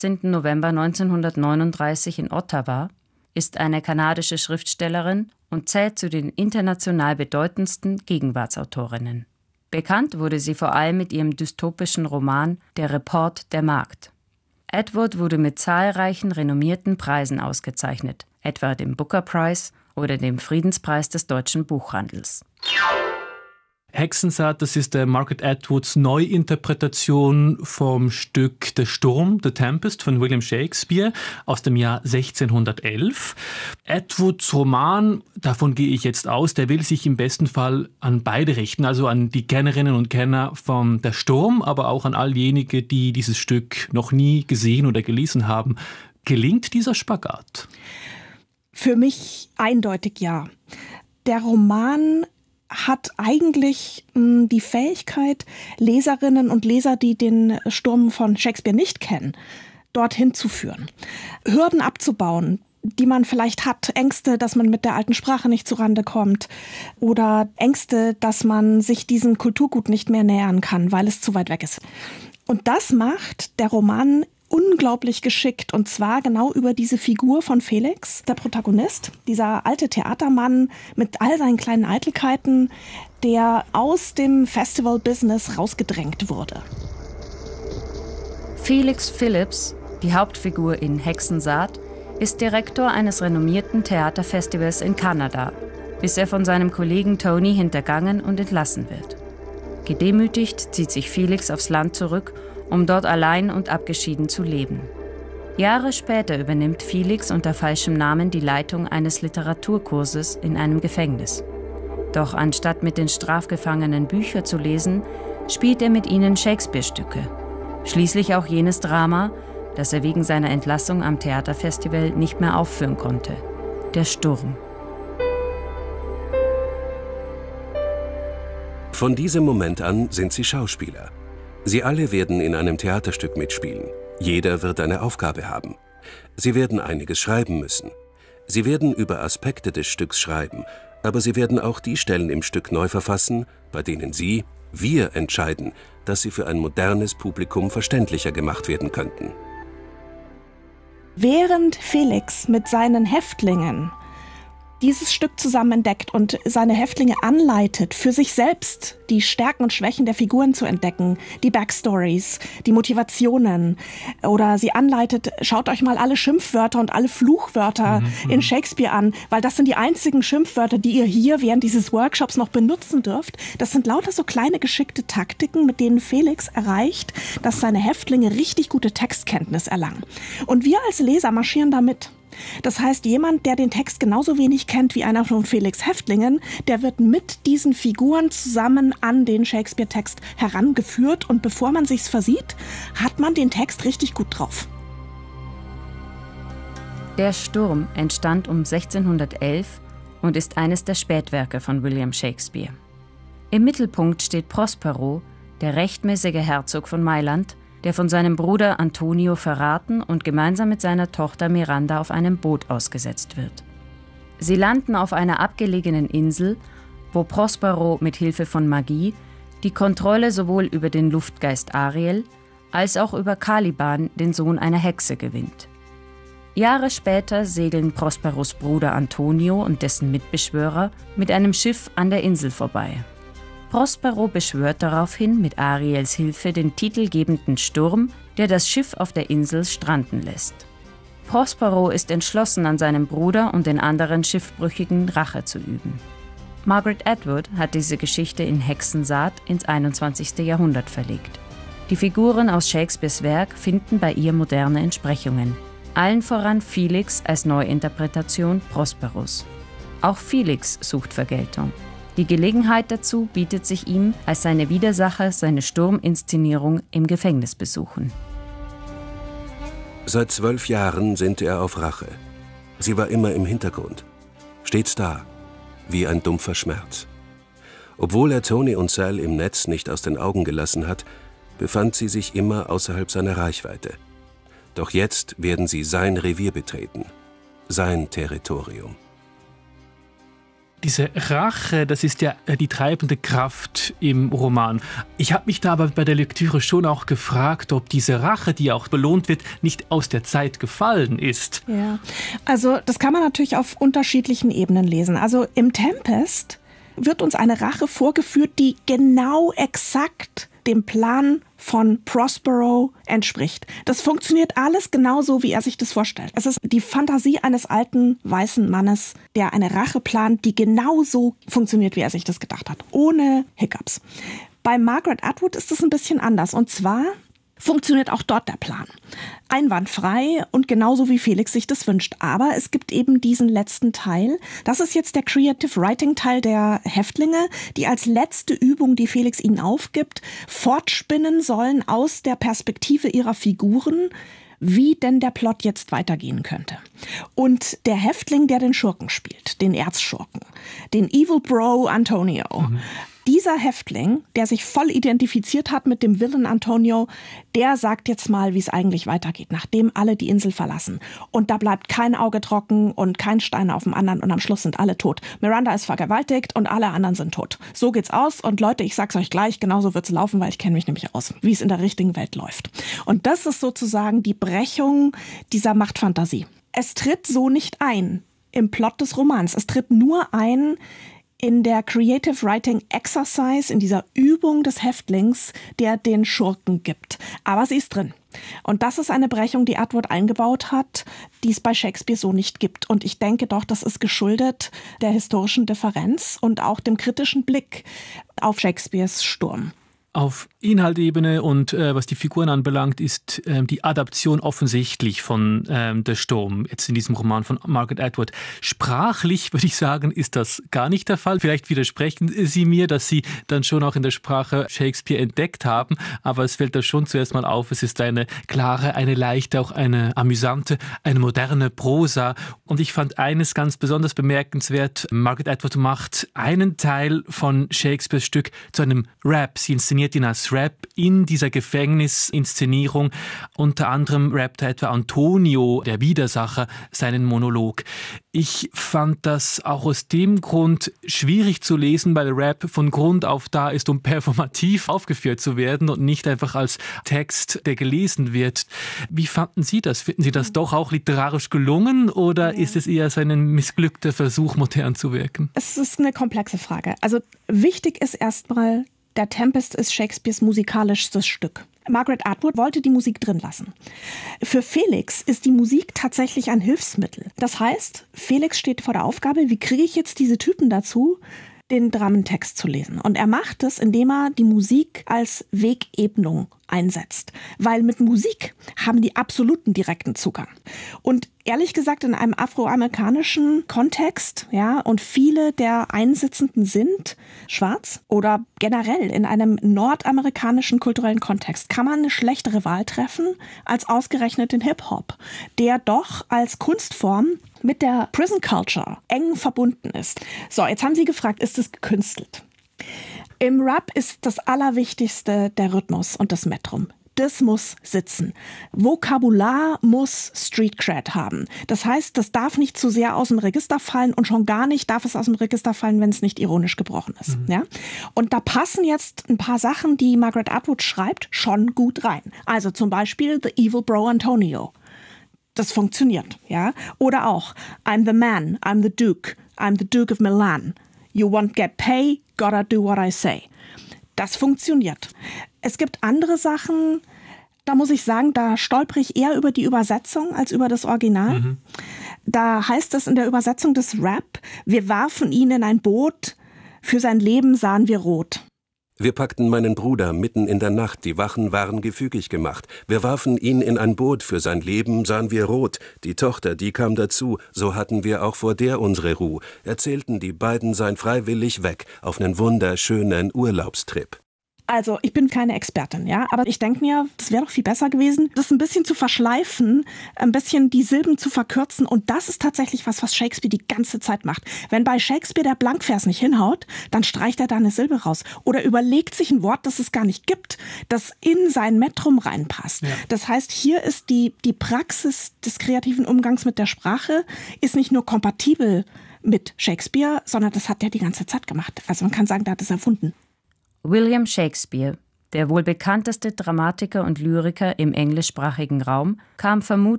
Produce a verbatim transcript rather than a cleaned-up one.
achtzehnten November neunzehnhundertneununddreißig in Ottawa, ist eine kanadische Schriftstellerin und zählt zu den international bedeutendsten Gegenwartsautorinnen. Bekannt wurde sie vor allem mit ihrem dystopischen Roman »Der Report der Magd«. Atwood wurde mit zahlreichen renommierten Preisen ausgezeichnet, etwa dem Booker Prize oder dem Friedenspreis des deutschen Buchhandels. Hexensaat, das ist der Margaret Atwoods Neuinterpretation vom Stück Der Sturm, The Tempest von William Shakespeare aus dem Jahr sechzehnhundertelf. Atwoods Roman, davon gehe ich jetzt aus, der will sich im besten Fall an beide richten, also an die Kennerinnen und Kenner von Der Sturm, aber auch an all jene, die dieses Stück noch nie gesehen oder gelesen haben. Gelingt dieser Spagat? Für mich eindeutig ja. Der Roman hat eigentlich mh, die Fähigkeit, Leserinnen und Leser, die den Sturm von Shakespeare nicht kennen, dorthin zu führen. Hürden abzubauen, die man vielleicht hat, Ängste, dass man mit der alten Sprache nicht zurande kommt oder Ängste, dass man sich diesem Kulturgut nicht mehr nähern kann, weil es zu weit weg ist. Und das macht der Roman unglaublich geschickt, und zwar genau über diese Figur von Felix, der Protagonist, dieser alte Theatermann mit all seinen kleinen Eitelkeiten, der aus dem Festival-Business rausgedrängt wurde. Felix Phillips, die Hauptfigur in Hexensaat, ist Direktor eines renommierten Theaterfestivals in Kanada, bis er von seinem Kollegen Tony hintergangen und entlassen wird. Gedemütigt zieht sich Felix aufs Land zurück, um dort allein und abgeschieden zu leben. Jahre später übernimmt Felix unter falschem Namen die Leitung eines Literaturkurses in einem Gefängnis. Doch anstatt mit den Strafgefangenen Bücher zu lesen, spielt er mit ihnen Shakespeare-Stücke. Schließlich auch jenes Drama, das er wegen seiner Entlassung am Theaterfestival nicht mehr aufführen konnte: Der Sturm. Von diesem Moment an sind sie Schauspieler. Sie alle werden in einem Theaterstück mitspielen. Jeder wird eine Aufgabe haben. Sie werden einiges schreiben müssen. Sie werden über Aspekte des Stücks schreiben, aber sie werden auch die Stellen im Stück neu verfassen, bei denen Sie, wir entscheiden, dass sie für ein modernes Publikum verständlicher gemacht werden könnten. Während Felix mit seinen Häftlingen dieses Stück zusammen entdeckt und seine Häftlinge anleitet, für sich selbst die Stärken und Schwächen der Figuren zu entdecken, die Backstories, die Motivationen, oder sie anleitet, schaut euch mal alle Schimpfwörter und alle Fluchwörter mhm. in Shakespeare an, weil das sind die einzigen Schimpfwörter, die ihr hier während dieses Workshops noch benutzen dürft. Das sind lauter so kleine geschickte Taktiken, mit denen Felix erreicht, dass seine Häftlinge richtig gute Textkenntnis erlangen. Und wir als Leser marschieren da mit. Das heißt, jemand, der den Text genauso wenig kennt wie einer von Felix' Häftlingen, der wird mit diesen Figuren zusammen an den Shakespeare-Text herangeführt, und bevor man sich's versieht, hat man den Text richtig gut drauf. Der Sturm entstand um sechzehnhundertelf und ist eines der Spätwerke von William Shakespeare. Im Mittelpunkt steht Prospero, der rechtmäßige Herzog von Mailand, der von seinem Bruder Antonio verraten und gemeinsam mit seiner Tochter Miranda auf einem Boot ausgesetzt wird. Sie landen auf einer abgelegenen Insel, wo Prospero mit Hilfe von Magie die Kontrolle sowohl über den Luftgeist Ariel als auch über Caliban, den Sohn einer Hexe, gewinnt. Jahre später segeln Prosperos Bruder Antonio und dessen Mitbeschwörer mit einem Schiff an der Insel vorbei. Prospero beschwört daraufhin mit Ariels Hilfe den titelgebenden Sturm, der das Schiff auf der Insel stranden lässt. Prospero ist entschlossen, an seinem Bruder und den anderen Schiffbrüchigen Rache zu üben. Margaret Atwood hat diese Geschichte in Hexensaat ins einundzwanzigste Jahrhundert verlegt. Die Figuren aus Shakespeares Werk finden bei ihr moderne Entsprechungen. Allen voran Felix als Neuinterpretation Prosperos. Auch Felix sucht Vergeltung. Die Gelegenheit dazu bietet sich ihm, als seine Widersacher seine Sturminszenierung im Gefängnis besuchen. Seit zwölf Jahren sinnt er auf Rache. Sie war immer im Hintergrund, stets da, wie ein dumpfer Schmerz. Obwohl er Tony und Sal im Netz nicht aus den Augen gelassen hat, befand sie sich immer außerhalb seiner Reichweite. Doch jetzt werden sie sein Revier betreten, sein Territorium. Diese Rache, das ist ja die treibende Kraft im Roman. Ich habe mich da aber bei der Lektüre schon auch gefragt, ob diese Rache, die auch belohnt wird, nicht aus der Zeit gefallen ist. Ja, also das kann man natürlich auf unterschiedlichen Ebenen lesen. Also im Tempest wird uns eine Rache vorgeführt, die genau exakt dem Plan von Prospero entspricht. Das funktioniert alles genauso, wie er sich das vorstellt. Es ist die Fantasie eines alten, weißen Mannes, der eine Rache plant, die genauso funktioniert, wie er sich das gedacht hat. Ohne Hiccups. Bei Margaret Atwood ist es ein bisschen anders. Und zwar funktioniert auch dort der Plan. Einwandfrei und genauso wie Felix sich das wünscht. Aber es gibt eben diesen letzten Teil. Das ist jetzt der Creative Writing Teil der Häftlinge, die als letzte Übung, die Felix ihnen aufgibt, fortspinnen sollen aus der Perspektive ihrer Figuren, wie denn der Plot jetzt weitergehen könnte. Und der Häftling, der den Schurken spielt, den Erzschurken, den Evil Bro Antonio, mhm. Dieser Häftling, der sich voll identifiziert hat mit dem Villain Antonio, der sagt jetzt mal, wie es eigentlich weitergeht, nachdem alle die Insel verlassen. Und da bleibt kein Auge trocken und kein Stein auf dem anderen und am Schluss sind alle tot. Miranda ist vergewaltigt und alle anderen sind tot. So geht's aus und Leute, ich sag's euch gleich, genauso wird's laufen, weil ich kenne mich nämlich aus, wie es in der richtigen Welt läuft. Und das ist sozusagen die Brechung dieser Machtfantasie. Es tritt so nicht ein im Plot des Romans. Es tritt nur ein in der Creative Writing Exercise, in dieser Übung des Häftlings, der den Schurken gibt. Aber sie ist drin. Und das ist eine Brechung, die Atwood eingebaut hat, die es bei Shakespeare so nicht gibt. Und ich denke doch, das ist geschuldet der historischen Differenz und auch dem kritischen Blick auf Shakespeares Sturm. Auf Inhaltebene und äh, was die Figuren anbelangt, ist äh, die Adaption offensichtlich von ähm, Der Sturm, jetzt in diesem Roman von Margaret Atwood. Sprachlich, würde ich sagen, ist das gar nicht der Fall. Vielleicht widersprechen Sie mir, dass Sie dann schon auch in der Sprache Shakespeare entdeckt haben, aber es fällt da schon zuerst mal auf, es ist eine klare, eine leichte, auch eine amüsante, eine moderne Prosa. Und ich fand eines ganz besonders bemerkenswert. Margaret Atwood macht einen Teil von Shakespeares Stück zu einem Rap. Sie inszeniert ihn als Rap in dieser Gefängnisinszenierung. Unter anderem rappt etwa Antonio, der Widersacher, seinen Monolog. Ich fand das auch aus dem Grund schwierig zu lesen, weil Rap von Grund auf da ist, um performativ aufgeführt zu werden und nicht einfach als Text, der gelesen wird. Wie fanden Sie das? Finden Sie das doch auch literarisch gelungen oder ja. ist es eher so ein missglückter Versuch, modern zu wirken? Es ist eine komplexe Frage. Also wichtig ist erstmal, der Tempest ist Shakespeares musikalischstes Stück. Margaret Atwood wollte die Musik drin lassen. Für Felix ist die Musik tatsächlich ein Hilfsmittel. Das heißt, Felix steht vor der Aufgabe, wie kriege ich jetzt diese Typen dazu, den Dramentext zu lesen. Und er macht es, indem er die Musik als Wegebnung einsetzt. Weil mit Musik haben die absoluten direkten Zugang. Und ehrlich gesagt, in einem afroamerikanischen Kontext, ja, und viele der Einsitzenden sind schwarz oder generell in einem nordamerikanischen kulturellen Kontext, kann man eine schlechtere Wahl treffen als ausgerechnet den Hip-Hop, der doch als Kunstform mit der Prison Culture eng verbunden ist. So, jetzt haben Sie gefragt, ist es gekünstelt? Im Rap ist das Allerwichtigste der Rhythmus und das Metrum. Das muss sitzen. Vokabular muss Street Cred haben. Das heißt, das darf nicht zu sehr aus dem Register fallen und schon gar nicht darf es aus dem Register fallen, wenn es nicht ironisch gebrochen ist. Mhm. Ja? Und da passen jetzt ein paar Sachen, die Margaret Atwood schreibt, schon gut rein. Also zum Beispiel The Evil Bro Antonio. Das funktioniert. Ja? Oder auch I'm the man, I'm the Duke, I'm the Duke of Milan. You won't get pay, gotta do what I say. Das funktioniert. Es gibt andere Sachen, da muss ich sagen, da stolpere ich eher über die Übersetzung als über das Original. Mhm. Da heißt es in der Übersetzung des Rap, wir warfen ihn in ein Boot, für sein Leben sahen wir rot. Wir packten meinen Bruder mitten in der Nacht, die Wachen waren gefügig gemacht. Wir warfen ihn in ein Boot, für sein Leben sahen wir rot. Die Tochter, die kam dazu, so hatten wir auch vor der unsere Ruh. Erzählten, die beiden seien freiwillig weg, auf nen wunderschönen Urlaubstrip. Also ich bin keine Expertin, ja, aber ich denke mir, das wäre doch viel besser gewesen, das ein bisschen zu verschleifen, ein bisschen die Silben zu verkürzen und das ist tatsächlich was, was Shakespeare die ganze Zeit macht. Wenn bei Shakespeare der Blankvers nicht hinhaut, dann streicht er da eine Silbe raus oder überlegt sich ein Wort, das es gar nicht gibt, das in sein Metrum reinpasst. Ja. Das heißt, hier ist die, die Praxis des kreativen Umgangs mit der Sprache ist nicht nur kompatibel mit Shakespeare, sondern das hat er die ganze Zeit gemacht. Also man kann sagen, der hat es erfunden. William Shakespeare, der wohl bekannteste Dramatiker und Lyriker im englischsprachigen Raum, kam vermutlich